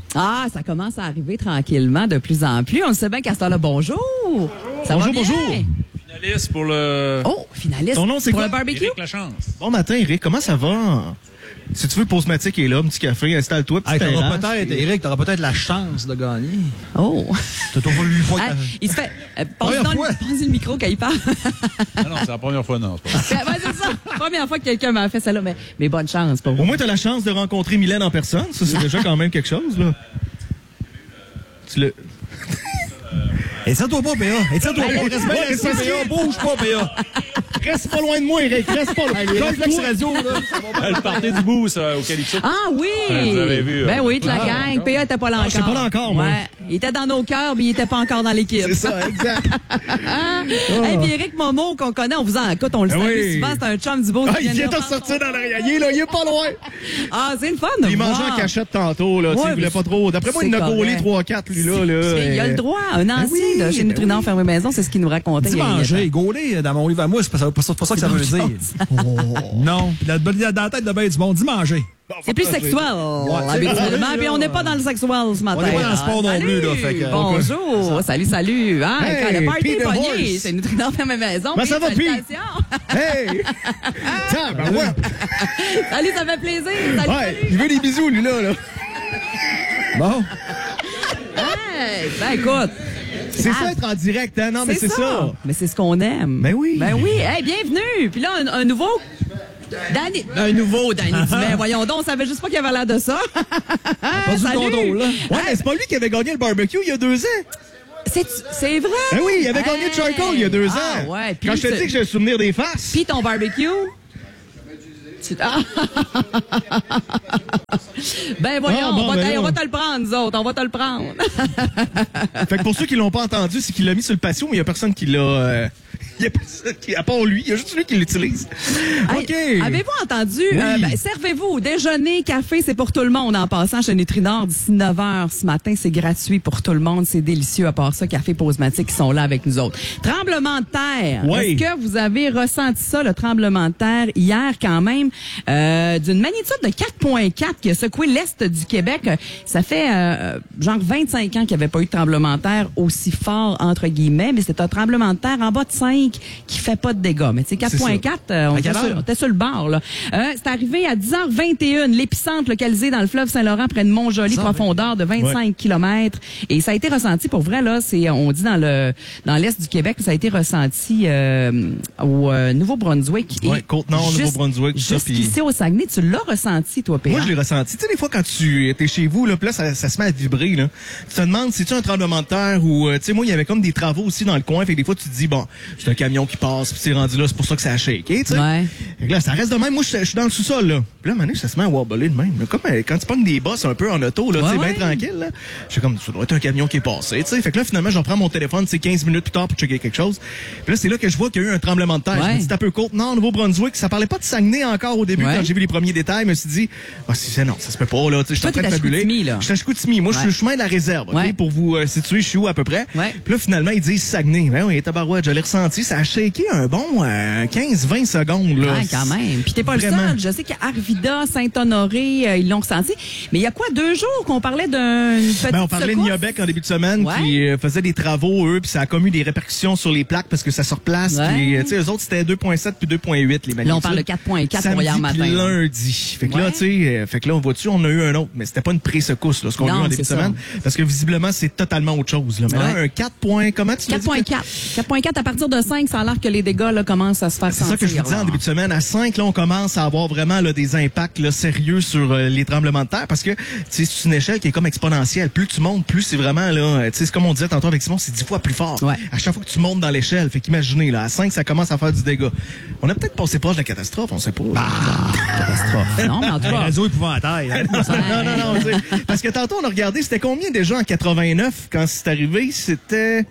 Ah, ça commence à arriver tranquillement de plus en plus. On le sait bien qu'à ce temps-là, bonjour. Ça va bien? Finaliste pour le... Oh, finaliste Ton nom, c'est pour quoi? le barbecue? Éric Lachance. Bon matin, Eric. Comment ça va? Si tu veux, Postmatic est là, un petit café, installe-toi, petit T'auras terrasse. peut-être, Éric, la chance de gagner. Oh. T'as toujours eu 8 fois. Ah, il se fait... Première fois. Passe le micro quand il parle. Non, c'est la première fois, non. C'est pas Ouais, c'est ça. Première fois que quelqu'un m'a fait celle-là, mais bonne chance pour vous. Au moins, t'as la chance de rencontrer Mylène en personne. Ça, c'est déjà quand même quelque chose, là. Tu le... Et ça, toi pas, PA. Et ça, toi pas. Reste bien assis, PA. Bouge pas, PA. Reste pas loin de moi, Eric. Reste pas loin. Les réflexes radio, là. le party du boost au Calypso. Ah oui! Vous avez vu, Ben oui, toute la gang. PA était pas là encore. j'étais pas là encore, moi. Ouais. Il était dans nos cœurs, mais il était pas encore dans l'équipe. C'est ça, exact. Et puis Éric Momo, qu'on connaît, on vous en écoute, on le salue oui. souvent, c'est un chum du beau. Ah, il vient de sortir dans l'arrière. Il est là, il est pas loin. Ah, c'est le fun. Il mangeait en cachette tantôt, là. Tu sais, Ouais, il voulait mais pas trop. D'après moi, c'est il en a gaulé correct. 3-4, lui, là. Il a le droit. Un ancien oui, de chez Nutrinor Fermé Maison, c'est ce qu'il nous racontait. Dis il y a manger, gauler dans mon livre à moi, c'est pas ça que ça veut dire. Non. Puis dans la tête de ben du monde, dis manger. C'est plus sexuel, habituellement. Puis on n'est pas dans le sexuel ce matin. On n'est pas dans le sport non Salut. plus, là. Fait que, Bonjour. Salut. Hein, Hey, quand le party est Peter pogné, Horse. c'est Nutrinor Fermé Maison. Ben, ça va, Pete? salutations. Hey! Tiens, ben ouais. Salut, ça fait plaisir. Salut, Ouais, salut. il veut des bisous, lui, là. Bon. Hey, ben écoute. C'est ça, être en direct, hein? Non, mais c'est ça. Mais c'est ce qu'on aime. Ben oui. Ben oui. Hey, bienvenue. Puis là, un nouveau... Danny. Un nouveau Danny Dumais. Voyons donc, on savait juste pas qu'il avait l'air de ça. Pas du Salut. condo, là. Ouais, mais c'est pas lui qui avait gagné le barbecue il y a 2 ans. C'est vrai? Ben oui, il avait gagné le charcoal il y a 2 ans. Ah, ouais. Quand je te dis que j'ai le souvenir des faces. Puis ton barbecue? Ah. Ben voyons, Ah, bon, on ben va te le prendre, nous autres. On va te le prendre. Fait que pour ceux qui l'ont pas entendu, c'est qu'il l'a mis sur le patio, mais il y a personne qui l'a... Il y a personne qui, à part lui, il y a juste lui qui l'utilise. OK. Hey, avez-vous entendu? Servez-vous. Déjeuner, café, c'est pour tout le monde en passant chez Nutrinor d'ici 9h ce matin. C'est gratuit pour tout le monde. C'est délicieux. À part ça, Café Postmatic qui sont là avec nous autres. Tremblement de terre. Oui. Est-ce que vous avez ressenti ça, le tremblement de terre, hier quand même, d'une magnitude de 4,4 qui a secoué l'Est du Québec? Ça fait genre 25 ans qu'il n'y avait pas eu de tremblement de terre aussi fort, entre guillemets, mais c'est un tremblement de terre en bas de 5 qui fait pas de dégâts. Mais tu sais, 4,4, on était sur le bord, là. C'est arrivé à 10h21, l'épicentre localisé dans le fleuve Saint-Laurent, près de Montjoly, profondeur de 25 km. Et ça a été ressenti, pour vrai, là, on dit dans l'Est du Québec, ça a été ressenti au Nouveau-Brunswick. Ouais, Côte-Nord, Nouveau-Brunswick, tout ça. Jusqu'ici au Saguenay, tu l'as ressenti, toi, Péa? Moi, je l'ai ressenti. Tu sais, des fois, quand tu étais chez vous, là, puis là, ça se met à vibrer, là. Tu te demandes, c'est-tu un tremblement de terre ou, tu sais, moi, il y avait comme des travaux aussi dans le coin. Fait que des fois, tu te dis, bon, c'est un camion qui passe, puis c'est rendu là, c'est pour ça que ça a shaké, tu sais. Ouais. Fait que là, ça reste de même. Moi, je suis dans le sous-sol, là. Puis là, à un moment donné, ça se met à wobbler de même. Comme quand tu pognes des bosses un peu en auto, là, tu sais, bien tranquille, là. Je suis comme, ça doit être un camion qui est passé, tu sais. Fait que là, finalement, j'en prends mon téléphone, c'est 15 minutes plus tard pour checker quelque chose. Puis là, c'est là que je vois qu'il y a eu un tremblement de terre. Ouais. Je me dis, c'est un peu Côte-Nord, Nouveau-Brunswick. Ça parlait pas de Saguenay encore au début, quand j'ai vu les premiers détails. Je me suis dit, non, ça se peut pas, là. Tu sais, je suis en train de fabuler. Je suis à Chicoutimi. Moi, je suis le chemin de la réserve, OK? Pour vous situer, je suis où à peu près. Ouais. Puis là, finalement, ils disent Saguenay. Ben oui, tabarouette, je l'ai ressenti. Ça a shaké un bon 15-20 secondes, là. Ouais, quand même. Puis t'es pas Vraiment. le seul. Je sais qu'à Arvida, Saint-Honoré, ils l'ont ressenti. Mais il y a quoi, 2 jours qu'on parlait d'une petite Ben, on parlait de secousse? Niabec en début de semaine Ouais. qui faisait des travaux, eux, puis ça a comme eu des répercussions sur les plaques parce que ça se replace. Ouais. Puis, tu sais, eux autres, c'était 2,7 puis 2,8 les magnitudes. Là, on parle de 4,4 pour hier Samedi matin. puis lundi. Fait que là, Ouais. tu sais, fait que là, on voit-tu, on a eu un autre, mais c'était pas une pré-secousse, là, ce qu'on a eu Non, en début de c'est semaine. Parce que visiblement, c'est totalement autre chose, là. Mais là, Ouais. un 4 points, comment tu l'as dit? 4,4. 4,4 à partir de 5, ça a l'air que les dégâts là, commencent à se faire C'est sentir. ça que je vous disais en début de semaine. À 5, là, on commence à avoir vraiment là, des impacts là, sérieux sur les tremblements de terre parce que c'est une échelle qui est comme exponentielle. Plus tu montes, plus c'est vraiment là. C'est comme on disait tantôt avec Simon, c'est 10 fois plus fort. Ouais. À chaque fois que tu montes dans l'échelle, fait qu'imaginez là, à 5, ça commence à faire du dégât. On a peut-être passé proche de la catastrophe, on sait pas. Catastrophe. Non, mais en tout Un cas. réseau épouvantail. Hein? non, tu sais, parce que tantôt on a regardé, c'était combien déjà en 89 quand c'est arrivé? C'était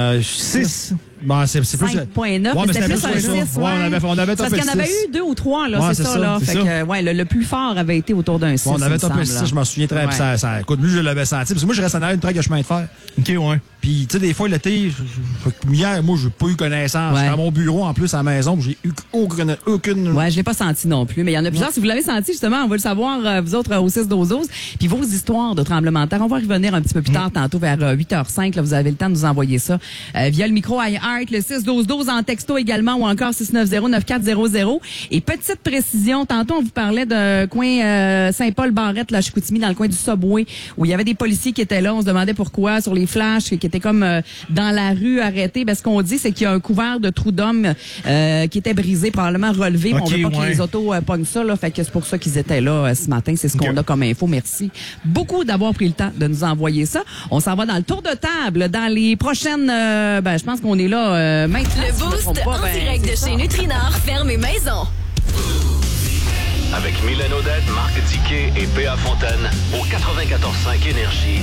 6. Bon, c'est plus... 5,9, Ouais, mais c'était plus ça. un 6. Ouais, on avait Parce qu'il y en avait eu 2 ou 3, là, Ouais, c'est ça, c'est là. ça, Fait c'est que, ouais, le plus fort avait été autour d'un 6. On avait il me topé semble, ça, là. je m'en souviens très bien. Ouais. Écoute, lui, je l'avais senti. Parce que moi, je reste en arrière d'une traque de chemin de fer. OK, ouais. Puis, tu sais, des fois, l'été, hier, moi, j'ai pas eu connaissance. Ouais. J'étais à mon bureau, en plus, à la maison, puis j'ai eu aucune... Ouais, je l'ai pas senti non plus, mais il y en a plusieurs. Si vous l'avez senti, justement, on veut le savoir, vous autres, au 6-12-12. Puis vos histoires de tremblements de terre, on va y revenir un petit peu plus tard, tantôt vers 8h05. Là, vous avez le temps de nous envoyer ça via le micro iHeart, le 6-12-12 en texto également, ou encore 690-9400. Et petite précision, tantôt, on vous parlait de coin Saint-Paul-Barrette, là, Chicoutimi, dans le coin du Subway, où il y avait des policiers qui étaient là. On se demandait pourquoi, sur les flashs, qui étaient comme dans la rue arrêtés. Ben, ce qu'on dit, c'est qu'il y a un couvert de trous d'hommes qui était brisé, probablement relevé. Okay, on veut pas que ouais. les autos pognent ça, là. Fait que c'est pour ça qu'ils étaient là ce matin. C'est ce qu'on a comme info. Merci beaucoup d'avoir pris le temps de nous envoyer ça. On s'en va dans le tour de table dans les prochaines... je pense qu'on est là maintenant. Le si je me Boost trompe pas, en direct de chez Nutrinor, ferme et maison. Avec Mylène Odette, Marc Tiquet et P.A. Fontaine au 94.5 Énergie.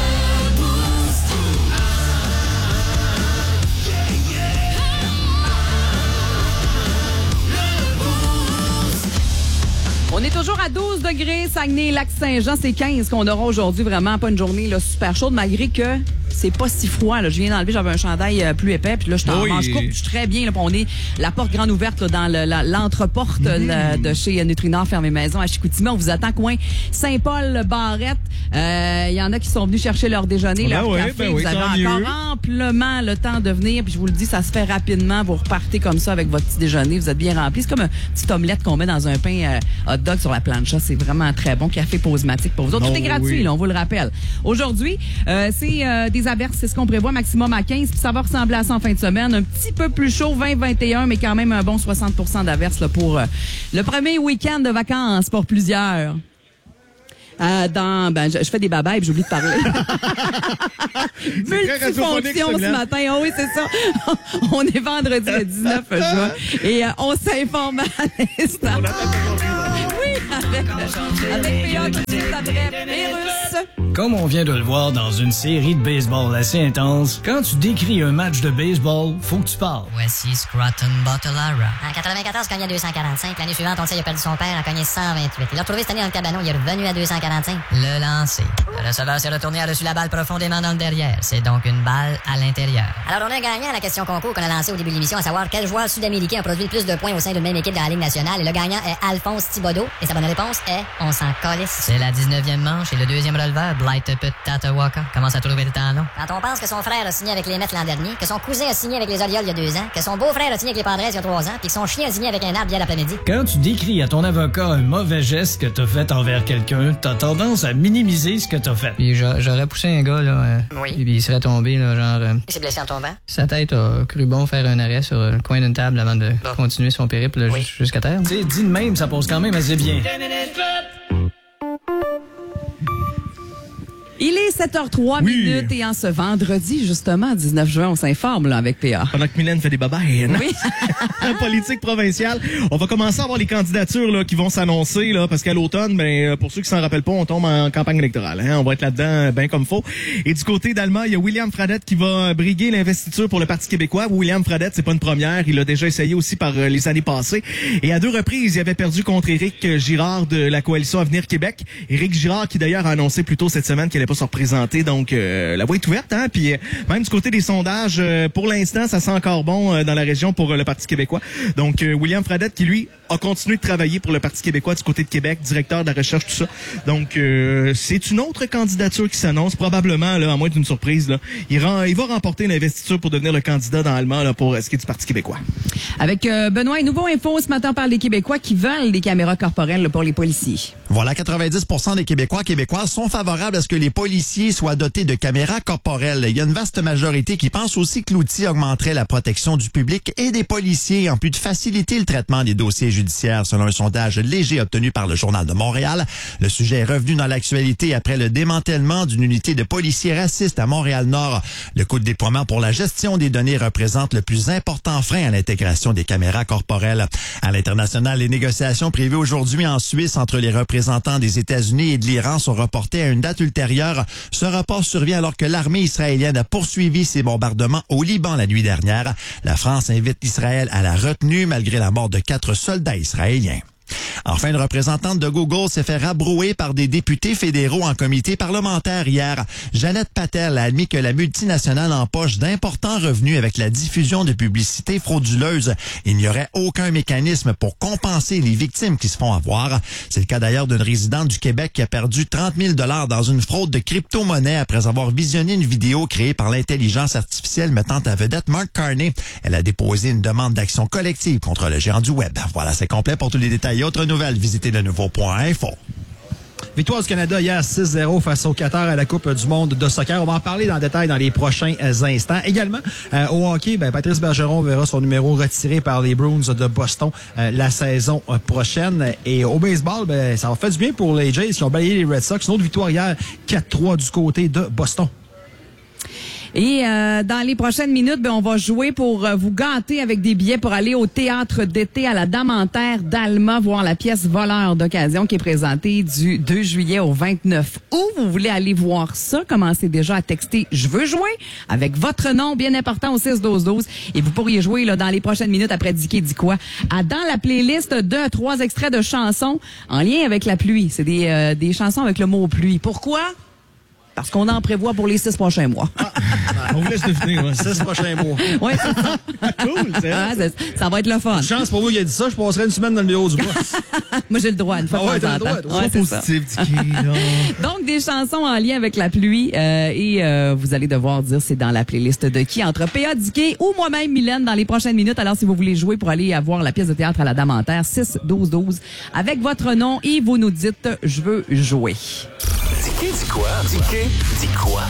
On est toujours à 12 degrés, Saguenay-Lac-Saint-Jean, c'est 15 qu'on aura aujourd'hui. Vraiment pas une journée là, super chaude, malgré que c'est pas si froid. Là. Je viens d'enlever, j'avais un chandail plus épais, puis là, je suis en manche courte, je suis très bien. Là, on est la porte grande ouverte là, dans l'entreporte de chez Nutrinor, fermé maison à Chicoutimi. On vous attend coin Saint-Paul-Barrette. Il y en a qui sont venus chercher leur déjeuner, leur café. Vous avez encore amplement le temps de venir, puis je vous le dis, ça se fait rapidement. Vous repartez comme ça avec votre petit déjeuner, vous êtes bien rempli. C'est comme un petit omelette qu'on met dans un pain hot dog sur la plancha. C'est vraiment très bon. Café Posematique pour vous autres. Tout est gratuit, là, on vous le rappelle. Aujourd'hui, c'est des averses, c'est ce qu'on prévoit, maximum à 15, puis ça va ressembler à ça en fin de semaine. Un petit peu plus chaud, 20-21, mais quand même un bon 60% d'averses là, pour le premier week-end de vacances pour plusieurs. Je fais des babayes et j'oublie de parler. Multifonction ce matin. Oh oui, c'est ça. On est vendredi le 19 juin et on s'informe à l'instant. Oui, avec P.A. tout de suite après Virus. Comme on vient de le voir dans une série de baseball assez intense, quand tu décris un match de baseball, faut que tu parles. Voici Scranton Bottolaro. En 94, il cognait 245. L'année suivante, on sait, il a perdu son père, il a cogné 128. Il l'a retrouvé cette année dans le cabanon, il est revenu à 245. Le lancer. Le receveur s'est retourné, a reçu la balle profondément dans le derrière. C'est donc une balle à l'intérieur. Alors, on a un gagnant à la question concours qu'on a lancée au début de l'émission, à savoir quel joueur sud-américain a produit le plus de points au sein d'une même équipe dans la Ligue nationale. Et le gagnant est Alphonse Thibodeau. Et sa bonne réponse est on s'en calisse. C'est la 19e manche et le deuxième releveur, Blight Tatawaka, commence à trouver le temps long. Quand on pense que son frère a signé avec les Mets l'an dernier, que son cousin a signé avec les Orioles il y a 2 ans, que son beau-frère a signé avec les Padres il y a 3 ans, puis que son chien a signé avec un arbre hier l'après-midi. Quand tu décris à ton avocat un mauvais geste que t'as fait envers quelqu'un, t'as tendance à minimiser ce que t'as fait. Puis j'aurais poussé un gars, là. Oui. Puis il serait tombé, là, genre. Il s'est blessé en tombant. Sa tête a cru bon faire un arrêt sur le coin d'une table avant de continuer son périple là, jusqu'à terre. Tu sais, dit de même, ça pose quand même assez bien. Il est 7h03 minutes et en ce vendredi, justement, 19 juin, on s'informe là, avec PA. Pendant que Mylène fait des babayes. Oui. En politique provinciale, on va commencer à avoir les candidatures là, qui vont s'annoncer là, parce qu'à l'automne, pour ceux qui s'en rappellent pas, on tombe en campagne électorale. Hein? On va être là-dedans bien comme faut. Et du côté d'Alma, il y a William Fradette qui va briguer l'investiture pour le Parti québécois. William Fradette, c'est pas une première. Il l'a déjà essayé aussi par les années passées. Et à 2 reprises, il avait perdu contre Éric Girard de la Coalition Avenir Québec. Éric Girard qui d'ailleurs a annoncé plus tôt cette semaine qu'il allait pas se représenter. Donc, la voie est ouverte. Hein? Puis même du côté des sondages, pour l'instant, ça sent encore bon dans la région pour le Parti québécois. Donc, William Fradette qui, lui, a continué de travailler pour le Parti québécois du côté de Québec, directeur de la recherche, tout ça. Donc, c'est une autre candidature qui s'annonce, probablement, là, à moins d'une surprise. Là. Il va remporter l'investiture pour devenir le candidat dans Allemand là, pour ce qui est du Parti québécois. Avec Benoît, une nouvelle info ce matin par les Québécois qui veulent des caméras corporelles là, pour les policiers. Voilà, 90% des Québécois et Québécoises sont favorables à ce que les policiers soient dotés de caméras corporelles. Il y a une vaste majorité qui pense aussi que l'outil augmenterait la protection du public et des policiers, en plus de faciliter le traitement des dossiers judiciaires, selon un sondage léger obtenu par le Journal de Montréal. Le sujet est revenu dans l'actualité après le démantèlement d'une unité de policiers racistes à Montréal-Nord. Le coût de déploiement pour la gestion des données représente le plus important frein à l'intégration des caméras corporelles. À l'international, les négociations prévues aujourd'hui en Suisse entre les représentants des États-Unis et de l'Iran sont reportées à une date ultérieure. Ce report survient alors que l'armée israélienne a poursuivi ses bombardements au Liban la nuit dernière. La France invite Israël à la retenue malgré la mort de 4 soldats israéliens. Enfin, une représentante de Google s'est fait rabrouer par des députés fédéraux en comité parlementaire hier. Jeannette Patel a admis que la multinationale empoche d'importants revenus avec la diffusion de publicités frauduleuses. Il n'y aurait aucun mécanisme pour compenser les victimes qui se font avoir. C'est le cas d'ailleurs d'une résidente du Québec qui a perdu 30 000 $ dans une fraude de crypto-monnaie après avoir visionné une vidéo créée par l'intelligence artificielle mettant à vedette Mark Carney. Elle a déposé une demande d'action collective contre le géant du web. Voilà, c'est complet. Pour tous les détails et autres nouvelles, visitez le nouveau.info. Victoire du Canada hier 6-0 face au Qatar à la Coupe du monde de soccer. On va en parler dans le détail dans les prochains instants. Également, au hockey, Patrice Bergeron verra son numéro retiré par les Bruins de Boston la saison prochaine. Et au baseball, ça va faire du bien pour les Jays qui ont balayé les Red Sox. Une autre victoire hier, 4-3 du côté de Boston. Et dans les prochaines minutes, on va jouer pour vous gâter avec des billets pour aller au théâtre d'été à la Dame en Terre d'Alma, voir la pièce Voleur d'occasion qui est présentée du 2 juillet au 29 août. Vous voulez aller voir ça? Commencez déjà à texter « Je veux jouer » avec votre nom bien important au 6-12-12. Et vous pourriez jouer là, dans les prochaines minutes après Dicky dit quoi? Dans la playlist de 3 extraits de chansons en lien avec la pluie. C'est des chansons avec le mot pluie. Pourquoi? Parce qu'on en prévoit pour les 6 prochains mois. On vous laisse deviner, ouais. 6 prochains mois. Oui, c'est ça. Cool, ça va être le fun. Chance pour vous qui a dit ça, je passerai une semaine dans le bureau du boss. Moi, j'ai le droit, une fois de temps en temps. C'est positif, Dicky. Donc, des chansons en lien avec la pluie et vous allez devoir dire c'est dans la playlist de qui, entre P.A. Dicky ou moi-même, Mylène, dans les prochaines minutes. Alors, si vous voulez jouer pour aller voir la pièce de théâtre à la Dame en Terre, 6-12-12, avec votre nom et vous nous dites « Je veux jouer ». Dicky dit quoi? Dicky dit quoi?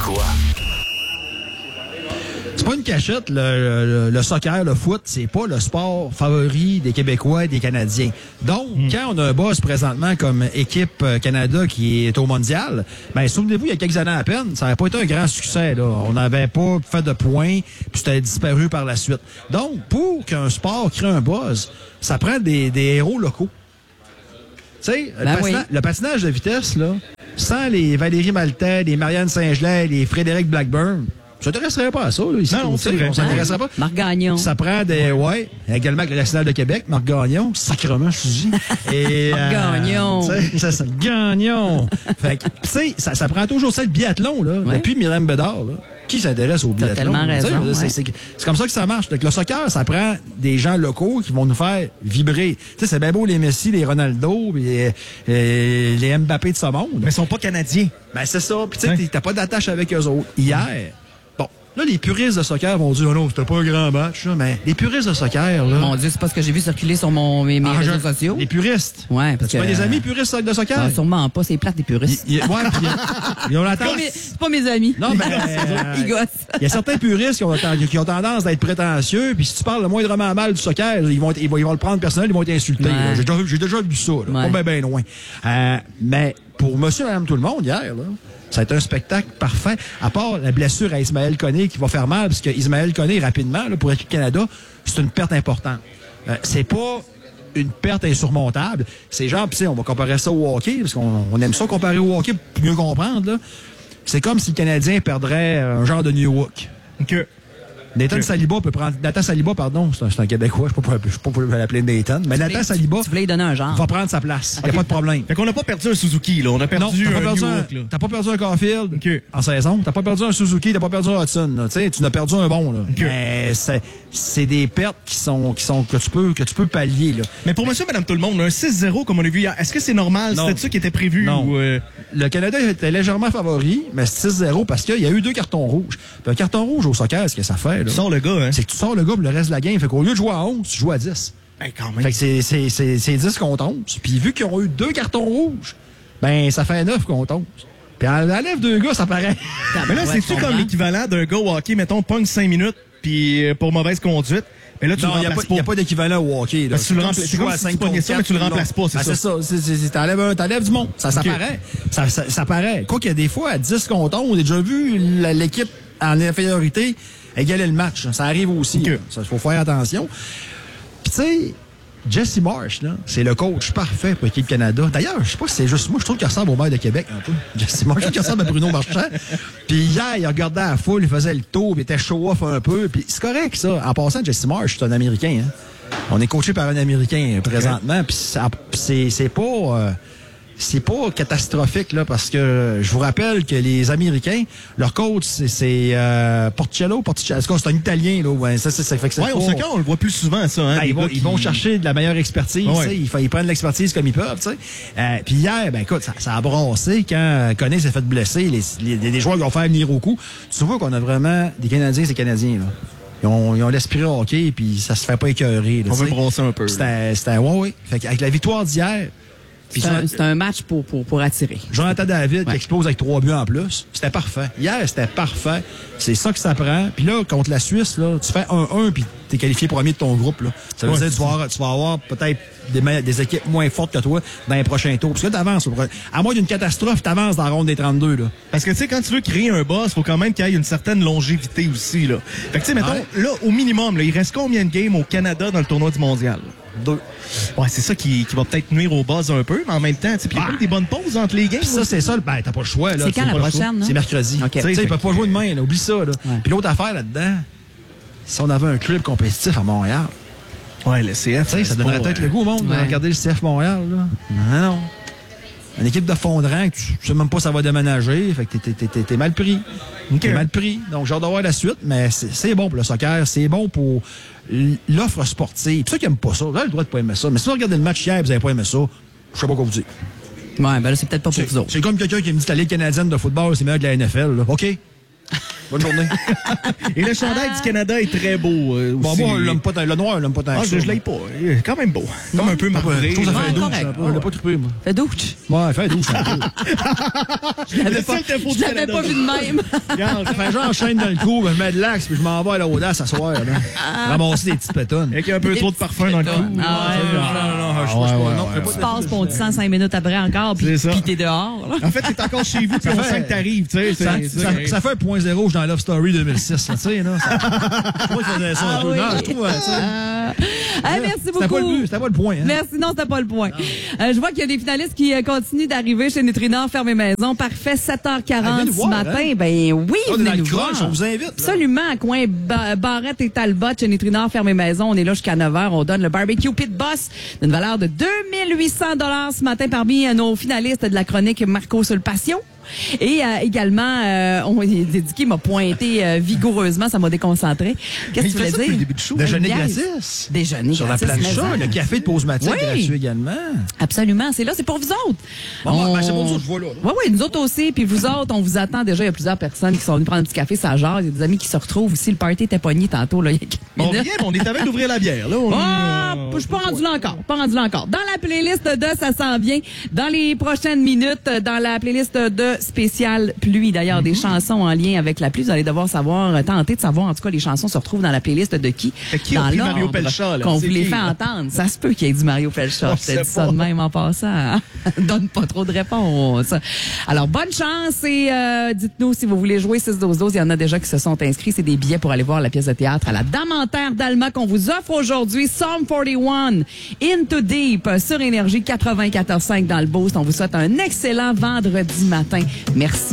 C'est pas une cachette, le soccer, le foot, c'est pas le sport favori des Québécois et des Canadiens. Donc, quand on a un boss présentement comme équipe Canada qui est au mondial, souvenez-vous, il y a quelques années à peine, ça n'avait pas été un grand succès, là. On n'avait pas fait de points, puis c'était disparu par la suite. Donc, pour qu'un sport crée un buzz, ça prend des héros locaux. Tu sais, le patinage de vitesse, là, sans les Valérie Maltais, les Marianne Saint-Gelais, les Frédéric Blackburn, ça t'intéresserait pas à ça, là, ici. Non, c'est vrai. On s'intéresserait pas. Marc Gagnon. Ça prend également avec le National de Québec, Marc Gagnon, sacrement, je te dis. Et, Marc Gagnon. Ça, Gagnon. Fait que, tu sais, ça prend toujours ça, le biathlon, là. Ouais. Depuis Mylène Bédard, là. Qui s'intéresse au biathlon? T'as tellement raison. C'est comme ça que ça marche. Donc, le soccer, ça prend des gens locaux qui vont nous faire vibrer. Tu sais, c'est bien beau les Messi, les Ronaldo, les Mbappé de ce monde. Mais ils sont pas Canadiens. C'est ça. Puis tu sais, t'as pas d'attache avec eux autres. Hier, là, les puristes de soccer vont dire « Oh non, c'était pas un grand match. » Mais les puristes de soccer, là... Mon Dieu, c'est pas ce que j'ai vu circuler sur mes réseaux sociaux. Les puristes. Ouais, parce que... Tu as des amis puristes de soccer? Non, sûrement pas. C'est plate, des puristes. Ils ont la tendance... C'est pas mes amis. Non, mais... Ils gossent. Il y a certains puristes qui ont tendance d'être prétentieux, puis si tu parles le moindrement mal du soccer, ils vont le prendre personnel, ils vont t'insulter. Ouais. J'ai déjà vu ça, là. Ouais. Pas bien loin. Mais pour monsieur, madame, tout le monde, hier, là... Ça a été un spectacle parfait, à part la blessure à Ismaël Koné qui va faire mal, parce que Ismaël Koné, rapidement, là, pour l'équipe Canada, c'est une perte importante. C'est pas une perte insurmontable. C'est genre, puis on va comparer ça au hockey, parce qu'on aime ça comparer au hockey pour mieux comprendre. Là. C'est comme si le Canadien perdrait un genre de New York. Okay. Nathan Saliba peut prendre... Nathan Saliba, pardon, c'est un Québécois, je ne sais pas pour l'appeler Nathan, mais Nathan Saliba tu voulais lui donner un genre. Va prendre sa place. Il n'y a pas de problème. Fait qu'on n'a pas perdu un Suzuki, là. On a perdu un New York, là. T'as pas perdu un Caulfield en saison. T'as pas perdu un Suzuki, t'as pas perdu un Hudson. Tu n'as perdu un bon. Là. Okay. Mais c'est des pertes que tu peux pallier. Là. Mais pour monsieur, madame, tout le monde, un 6-0 comme on a vu hier, est-ce que c'est normal? C'était ça qui était prévu? Non. Ou Le Canada était légèrement favori, mais c'est 6-0 parce qu'il y a eu 2 cartons rouges. Puis un carton rouge au soccer, ce que ça fait, là, tu sors le gars, hein? C'est que tu sors le gars pour le reste de la game. Fait qu'au lieu de jouer à 11, tu joues à 10. Ben, quand même. Fait que c'est 10 contre 11. Puis vu qu'ils ont eu 2 cartons rouges, ça fait 9 contre 11. Puis enlève 2 gars, ça paraît. Mais là, c'est-tu comme l'équivalent d'un gars au hockey, mettons, pogne 5 minutes, puis pour mauvaise conduite? Mais là, tu le remplaces pas. Il n'y a pas d'équivalent au hockey. Là. Tu le remplaces. C'est comme si tu pognais ça, mais tu le remplaces pas, c'est ça. C'est ça. T'enlèves du monde. Ça paraît. Ça paraît. Quoi qu'il y a des fois, à 10 contre 11, on a déjà vu l'équipe en infériorité égaler le match. Ça arrive aussi. Il faut faire attention. Puis tu sais, Jesse Marsh, là, c'est le coach parfait pour l'équipe Canada. D'ailleurs, je sais pas si c'est juste moi, je trouve qu'il ressemble au maire de Québec un peu. Jesse Marsh, je trouve qu'il ressemble à Bruno Marchand. Puis hier, il regardait la foule, il faisait le tour, il était show-off un peu. Puis c'est correct, ça. En passant, Jesse Marsh, c'est un Américain. Hein. On est coaché par un Américain présentement. Puis c'est pas catastrophique, là, parce que je vous rappelle que les Américains, leur coach, c'est Porticello. C'est un Italien, là. Ouais, ça fait que c'est au soccer, on le voit plus souvent, ça. Hein, ils vont chercher de la meilleure expertise. Ils prennent l'expertise comme ils peuvent. Puis hier, ben écoute, ça a brassé quand Koné s'est fait blesser. Les joueurs qui ont fait venir au coup. Tu vois qu'on a vraiment des Canadiens, c'est Canadiens, là. Ils ont l'esprit hockey, puis ça se fait pas écœurer. Là, on veut brosser un peu. C'était ouais. Fait qu'avec la victoire d'hier, c'est un match pour attirer. Jonathan David qui explose avec 3 buts en plus. C'était parfait. Hier, c'était parfait. C'est ça que ça prend. Puis là, contre la Suisse, là, tu fais 1-1 puis t'es qualifié premier de ton groupe. Là. Ça veut dire que tu vas avoir peut-être des équipes moins fortes que toi dans les prochains tours. Parce que là, t'avances. À moins d'une catastrophe, t'avances dans la ronde des 32. Là. Parce que tu sais, quand tu veux créer un boss, faut quand même qu'il y ait une certaine longévité aussi. Là. Fait que tu sais, mettons, là, au minimum, là, il reste combien de games au Canada dans le tournoi du mondial? 2. Ouais, c'est ça qui va peut-être nuire au buzz un peu, mais en même temps, il y a des bonnes pauses entre les games. Ça, c'est ça, ben, t'as pas le choix. Là, c'est quand la prochaine, non? C'est mercredi. Okay. Ils peuvent pas jouer demain, là, oublie ça. Là. Ouais. Puis l'autre affaire là-dedans, si on avait un club compétitif à Montréal. Ouais, le CF. Ça donnerait peut-être le goût au monde de regarder le CF Montréal. Là. Non. Une équipe de fond de rang, tu sais même pas ça va déménager. Fait que t'es mal pris. T'es mal pris. Donc, j'ai hâte de voir la suite, mais c'est bon pour le soccer. C'est bon pour l'offre sportive. Puis ceux qui n'aiment pas ça, vous avez le droit de pas aimer ça. Mais si vous regardez le match hier et vous n'avez pas aimé ça, je sais pas quoi vous dire. Ouais, ben là, c'est peut-être pas pour vous autres. C'est comme quelqu'un qui me dit que la Ligue canadienne de football, c'est meilleur que la NFL. Là. OK. Bonne journée. Et le chandail du Canada est très beau. Bon, moi, le noir, je l'aime pas tant que ça. Je l'aime pas. Il est quand même beau. Comme un peu marbré. Ça fait douche. On l'a pas trippé, moi. Fait douche. Ouais, fait douche. Je l'avais pas vu de même. Ça fait genre chaîne dans le cou, je mets de l'axe, puis je m'en vais à l'audace ce soir. Ramasser des petites pétonnes. Avec un peu trop de parfum dans le cou. Non, tu passes pour 105 minutes après encore, puis t'es dehors. En fait, t'es encore chez vous, puis on sent que t'arrives. Ça fait 1.0 dans Love Story 2006, tu sais, là. Je crois qu'il faisait ça un peu. Non, je trouve, merci beaucoup. C'était pas le point. Hein? Merci, non, c'était pas le point. Je vois qu'il y a des finalistes qui continuent d'arriver chez Nutrinor, Fermé Maison. Parfait, 7h40 ce matin. Hein? Ben oui, venez nous voir. On vous invite. Là. Absolument, à coin Barrette et Talbot, chez Nutrinor, Fermé Maison. On est là jusqu'à 9h. On donne le barbecue pit boss d'une valeur de 2800 $ ce matin parmi nos finalistes de la chronique Marco sur le Passion. Et également, Dicky m'a pointé vigoureusement, ça m'a déconcentré. Qu'est-ce que tu voulais dire? Déjeuner gratis. Déjeuner sur gratis. Sur la plancha, le café de pause matin gratuit également. Absolument, c'est là, c'est pour vous autres. Bon, c'est pour nous autres, je vois là. Oui, nous autres aussi. Puis vous autres, on vous attend déjà. Il y a plusieurs personnes qui sont venues prendre un petit café, ça jase. Il y a des amis qui se retrouvent aussi. Le party était pogné tantôt, là, il y a 4 minutes. On est avec d'ouvrir la bière, là. Je suis pas rendu là encore. Dans la playlist de Ça s'en vient, dans les prochaines minutes, dans la playlist de spécial pluie, d'ailleurs, des chansons en lien avec la pluie. Vous allez devoir tenter de savoir, en tout cas, les chansons se retrouvent dans la playlist de qui? Dans l'ordre Mario Pelcha, qu'on vous les fait entendre. Ça se peut qu'il y ait du Mario Pelcha. Je t'ai dit ça de même en passant. Donne pas trop de réponses. Alors, bonne chance et dites-nous si vous voulez jouer 6-12-12. Il y en a déjà qui se sont inscrits. C'est des billets pour aller voir la pièce de théâtre à la Dame en Terre d'Alma qu'on vous offre aujourd'hui. Psalm 41, Into Deep, sur Énergie 94.5 dans le Boost. On vous souhaite un excellent vendredi matin. Merci.